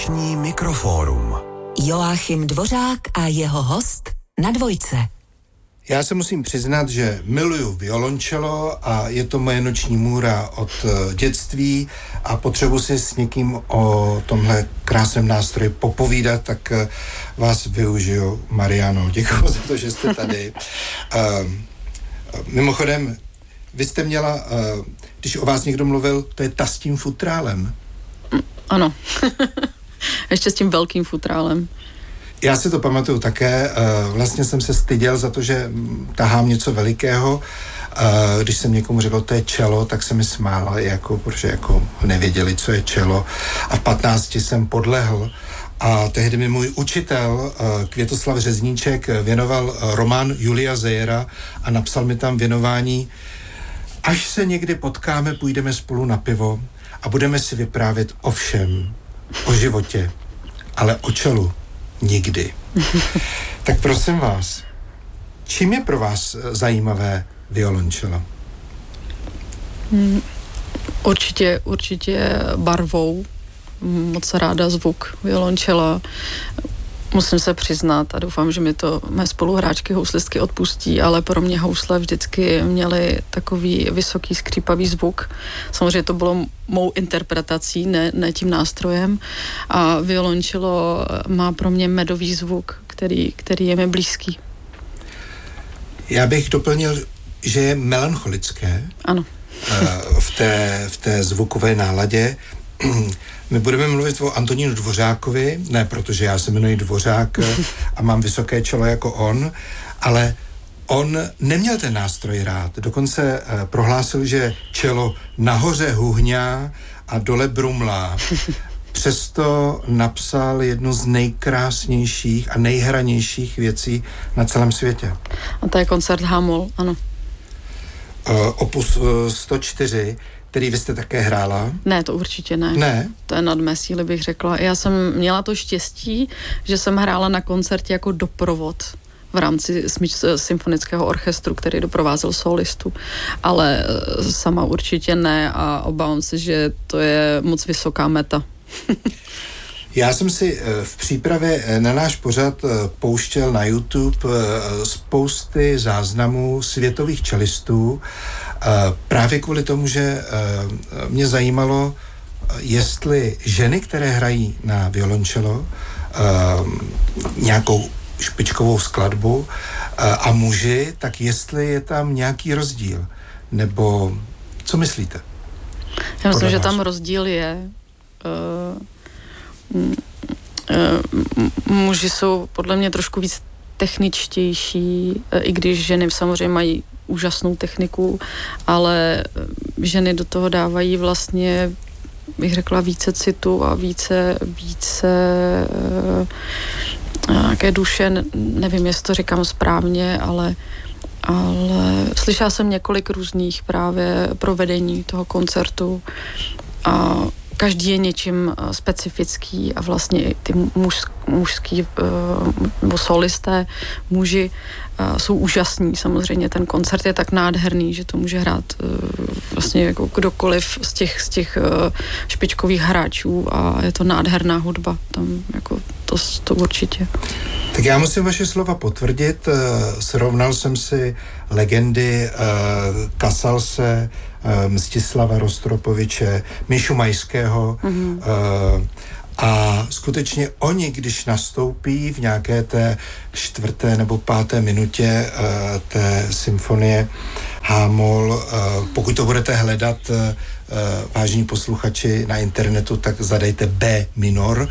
Vánoční mikrofórum. Joachim Dvořák a jeho host na Dvojce. Já se musím přiznat, že miluju violončelo a je to moje noční můra od dětství a potřebuji si s někým o tomhle krásném nástroji popovídat, tak vás využiju. Mariano, děkuji za to, že jste tady. Mimochodem, vy jste měla, když o vás někdo mluvil, to je ta s tím futrálem. Ano. Ještě s tím velkým futrálem. Já si to pamatuju také, vlastně jsem se styděl za to, že tahám něco velikého. Když jsem někomu řekl, to je čelo, tak se mi smál, protože nevěděli, co je čelo. A v 15 jsem podlehl a tehdy mi můj učitel Květoslav Řezníček věnoval román Julia Zejera a napsal mi tam věnování: až se někdy potkáme, půjdeme spolu na pivo a budeme si vyprávět o všem, o životě, ale o čelu nikdy. Tak prosím vás, čím je pro vás zajímavé violončelo? Určitě barvou. Moc ráda zvuk violončela. Musím se přiznat a doufám, že mi to mé spoluhráčky houslistky odpustí, ale pro mě housle vždycky měly takový vysoký skřípavý zvuk. Samozřejmě to bylo mou interpretací, ne tím nástrojem. A violončelo má pro mě medový zvuk, který je mi blízký. Já bych doplnil, že je melancholické. Ano. V té zvukové náladě. My budeme mluvit o Antonínu Dvořákovi, ne protože já se jmenuji Dvořák a mám vysoké čelo jako on, ale on neměl ten nástroj rád. Dokonce prohlásil, že čelo nahoře huhňá a dole brumlá. Přesto napsal jednu z nejkrásnějších a nejhranějších věcí na celém světě. A to je koncert H-moll, ano. Opus 104, který vy jste také hrála? Ne, to určitě ne. Ne? To je nad mé síly, bych řekla. Já jsem měla to štěstí, že jsem hrála na koncertě jako doprovod v rámci symfonického orchestru, který doprovázel solistu. Ale sama určitě ne a obávám se, že to je moc vysoká meta. Já jsem si v přípravě na náš pořad pouštěl na YouTube spousty záznamů světových čelistů, právě kvůli tomu, že mě zajímalo, jestli ženy, které hrají na violončelo nějakou špičkovou skladbu a muži, tak jestli je tam nějaký rozdíl. Nebo co myslíte? Já myslím, že tam rozdíl je. Muži jsou podle mě trošku víc techničtější, i když ženy samozřejmě mají úžasnou techniku, ale ženy do toho dávají vlastně, bych řekla, více citu a více nějaké duše, nevím, jestli to říkám správně, ale slyšela jsem několik různých právě provedení toho koncertu a každý je něčím specifický a vlastně i ty mužský nebo solisté muži jsou úžasní. Samozřejmě ten koncert je tak nádherný, že to může hrát vlastně jako kdokoliv z těch špičkových hráčů a je to nádherná hudba. Tam jako to určitě. Tak já musím vaše slova potvrdit. Srovnal jsem si legendy Kasalse, Mstislava Rostropoviče, Mišu Majského a skutečně oni, když nastoupí v nějaké té 4. nebo 5. minutě té symfonie H-moll, pokud to budete hledat, vážení posluchači, na internetu, tak zadejte B minor,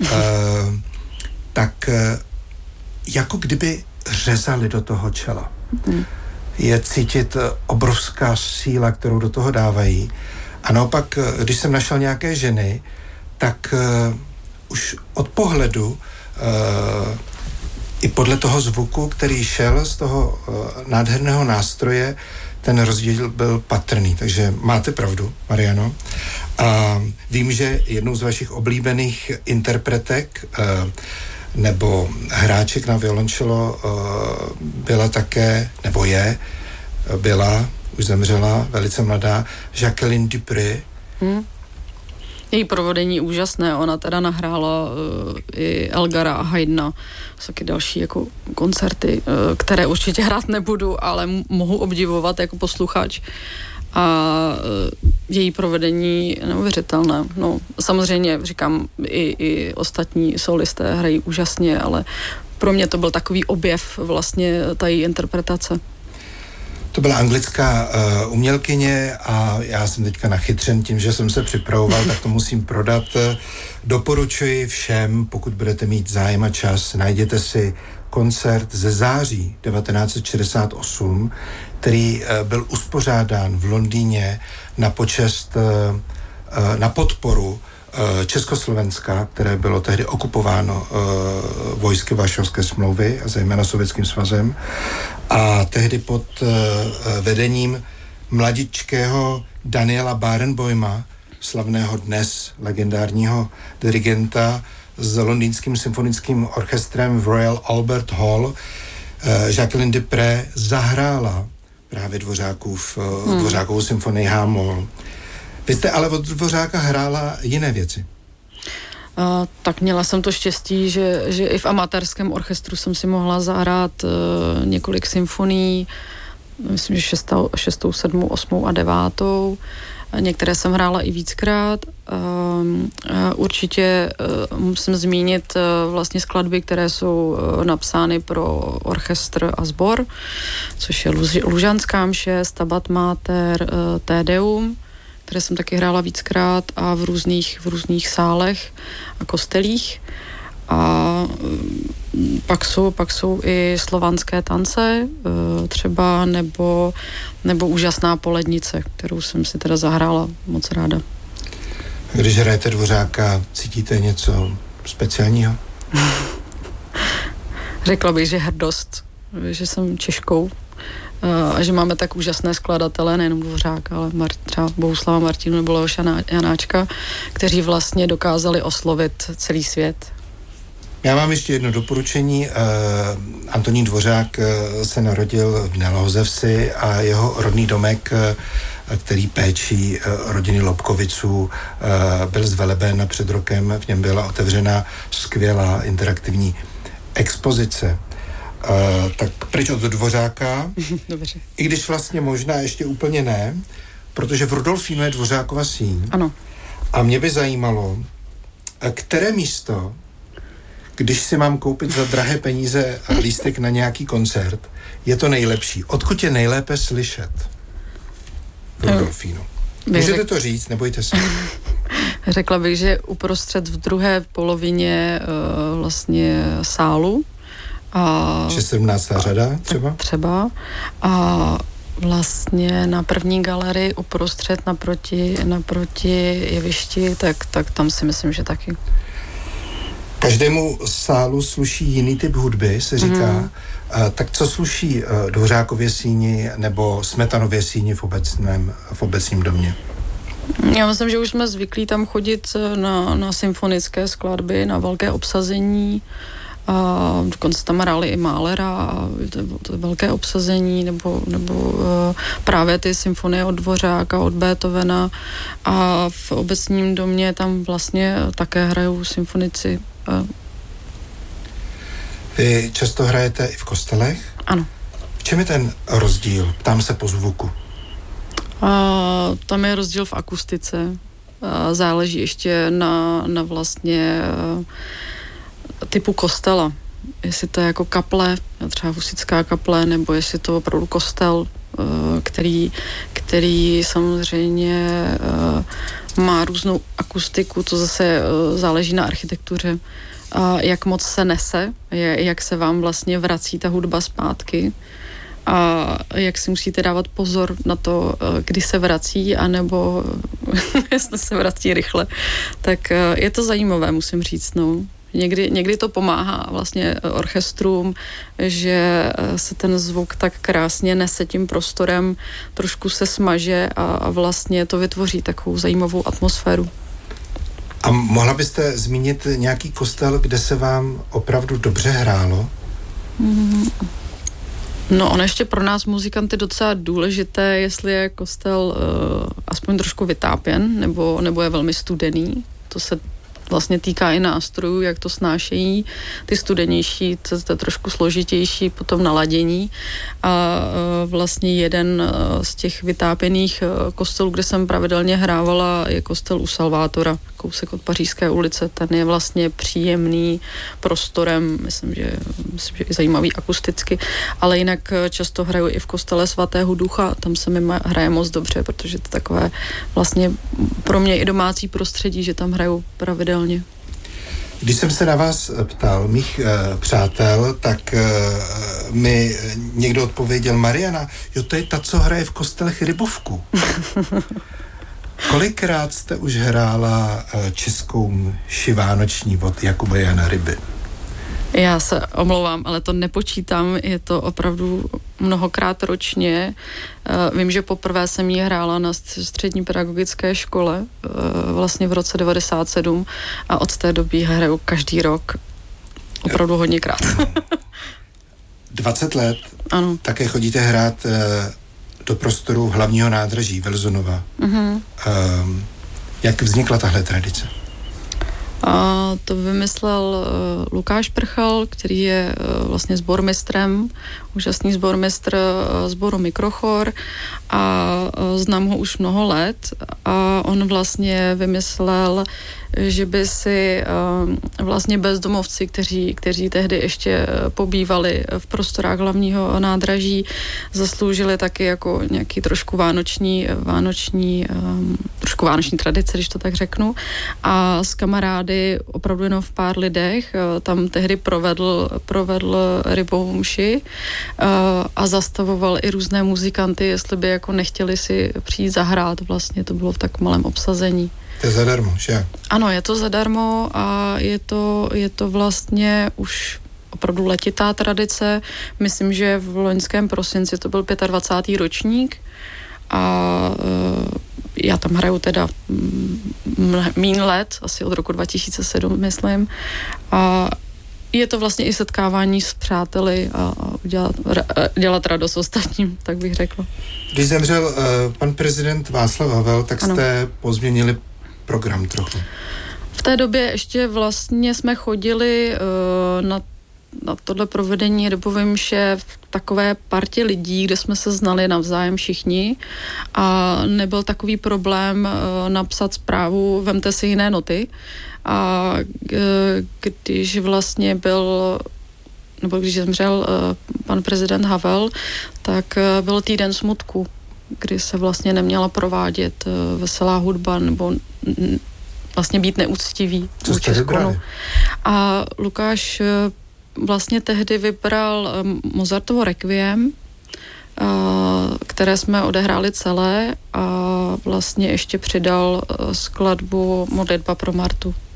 tak jako kdyby řezali do toho čela. Je cítit obrovská síla, kterou do toho dávají. A naopak, když jsem našel nějaké ženy, tak už od pohledu i podle toho zvuku, který šel z toho nádherného nástroje, ten rozdíl byl patrný. Takže máte pravdu, Mariano. A vím, že jednou z vašich oblíbených interpretek nebo hráček na violončelo byla také, nebo byla, už zemřela, velice mladá, Jacqueline Dupré. Její provedení úžasné, ona teda nahrála i Elgara a Haydna, taky další jako koncerty, které určitě hrát nebudu, ale mohu obdivovat jako posluchač. A její provedení neuvěřitelné. No, samozřejmě, říkám, i ostatní solisté hrají úžasně, ale pro mě to byl takový objev vlastně ta její interpretace. To byla anglická umělkyně a já jsem teďka nachytřen tím, že jsem se připravoval, tak to musím prodat. Doporučuji všem, pokud budete mít zájem a čas, najděte si koncert ze září 1968, který byl uspořádán v Londýně na počest, na podporu Československa, které bylo tehdy okupováno vojsky Varšavské smlouvy a zejména Sovětským svazem. A tehdy pod vedením mladičkého Daniela Barenboima, slavného dnes legendárního dirigenta s londýnským symfonickým orchestrem v Royal Albert Hall, Jacqueline Dupré zahrála právě Dvořákovu symfonii H-moll. Vy jste ale od Dvořáka hrála jiné věci. Tak měla jsem to štěstí, že i v amatérském orchestru jsem si mohla zahrát několik symfonií, myslím, že 6., 7., 8. a 9. Některé jsem hrála i víckrát. Určitě musím zmínit vlastně skladby, které jsou napsány pro orchestr a sbor, což je Lužanská mše, Stabat Mater, Te Deum, které jsem taky hrála víckrát a v různých sálech a kostelích. A pak jsou i slovanské tance třeba, nebo úžasná Polednice, kterou jsem si teda zahrála moc ráda. Když hrajete Dvořáka, cítíte něco speciálního? Řekla bych, že hrdost, že jsem Češkou a že máme tak úžasné skladatele, nejenom Dvořáka, ale třeba Bohuslava Martinu nebo Leoša Janáčka, kteří vlastně dokázali oslovit celý svět. Já mám ještě jedno doporučení. Antonín Dvořák se narodil v Nelohozevsi a jeho rodný domek, který péčí rodiny Lobkoviců, byl zveleben před rokem. V něm byla otevřena skvělá interaktivní expozice. Tak pryč od Dvořáka, Dobře. I když vlastně možná ještě úplně ne, protože v Rudolfínu je Dvořákova síň. Ano. A mě by zajímalo, které místo, když si mám koupit za drahé peníze lístek na nějaký koncert, je to nejlepší. Odkud je nejlépe slyšet v Rudolfínu? Můžete to říct, nebojte se. Řekla bych, že uprostřed v druhé polovině vlastně sálu. 17. řada třeba? Třeba. A vlastně na první galerii uprostřed naproti jevišti, tak tam si myslím, že taky. Každému sálu sluší jiný typ hudby, se říká. Tak co sluší Dvořákově síni nebo Smetanově síni v obecním domě? Já myslím, že už jsme zvyklí tam chodit na symfonické skladby, na velké obsazení. A dokonce tam hráli i Mahlera a to velké obsazení, nebo právě ty symfonie od Dvořáka, od Beethovena, a v obecním domě tam vlastně také hrajou symfonici. Vy často hrajete i v kostelech? Ano. V čem je ten rozdíl? Ptám se po zvuku. Tam je rozdíl v akustice. Záleží ještě na vlastně typu kostela. Jestli to je jako kaple, třeba husitská kaple, nebo jestli to je opravdu kostel, který samozřejmě má různou akustiku, to zase záleží na architektuře. Jak moc se nese, jak se vám vlastně vrací ta hudba zpátky a jak si musíte dávat pozor na to, kdy se vrací, anebo jestli se vrací rychle. Tak je to zajímavé, musím říct, no. Někdy to pomáhá vlastně orchestrům, že se ten zvuk tak krásně nese tím prostorem, trošku se smaže a vlastně to vytvoří takovou zajímavou atmosféru. A mohla byste zmínit nějaký kostel, kde se vám opravdu dobře hrálo? No, on ještě pro nás muzikanty docela důležité, jestli je kostel aspoň trošku vytápěn, nebo je velmi studený. To se vlastně týká i nástrojů, jak to snášejí. Ty studenější, to je trošku složitější potom naladění. A vlastně jeden z těch vytápěných kostelů, kde jsem pravidelně hrávala, je kostel u Salvátora, kousek od Pařížské ulice. Ten je vlastně příjemný prostorem, myslím, že je zajímavý akusticky, ale jinak často hraju i v kostele svatého Ducha, tam se mi hraje moc dobře, protože to takové vlastně pro mě i domácí prostředí, že tam hraju pravidelně. Když jsem se na vás ptal, mých přátel, tak mi někdo odpověděl: Mariana, jo, to je ta, co hraje v kostelech Rybovku. Kolikrát jste už hrála českou mši vánoční od Jakuba Jana Ryby? Já se omlouvám, ale to nepočítám, je to opravdu mnohokrát ročně. Vím, že poprvé jsem ji hrála na střední pedagogické škole, vlastně v roce 97 a od té doby hraju každý rok. Opravdu hodněkrát. 20 let? Ano. Také chodíte hrát do prostoru hlavního nádraží Velzonova. Mm-hmm. Jak vznikla tahle tradice? A to vymyslel Lukáš Prchal, který je vlastně sbormistrem, úžasný sbormistr sboru Mikrochor a znám ho už mnoho let a on vlastně vymyslel, že by si vlastně bezdomovci, kteří tehdy ještě pobývali v prostorách hlavního nádraží, zasloužili taky jako nějaký trošku vánoční tradice, když to tak řeknu. A s kamarády opravdu jenom v pár lidech tam tehdy provedl rybovou mši a zastavoval i různé muzikanty, jestli by jako nechtěli si přijít zahrát. Vlastně to bylo v tak malém obsazení. To je zadarmo, že? Ano, je to zadarmo a je to vlastně už opravdu letitá tradice. Myslím, že v loňském prosinci to byl 25. ročník a já tam hraju teda míň let, asi od roku 2007, myslím. A je to vlastně i setkávání s přáteli a dělat radost ostatním, tak bych řekla. Když zemřel pan prezident Václav Havel, tak jste pozměnili program trochu. V té době ještě vlastně jsme chodili na tohle provedení rybové mše v takové partě lidí, kde jsme se znali navzájem všichni a nebyl takový problém napsat zprávu, vemte si jiné noty. A když vlastně když zemřel pan prezident Havel, tak byl týden smutku, kdy se vlastně neměla provádět veselá hudba nebo vlastně být neúctivý vůči skonu. A Lukáš vlastně tehdy vybral Mozartovo Requiem, které jsme odehráli celé a vlastně ještě přidal skladbu Modlitba pro Martu.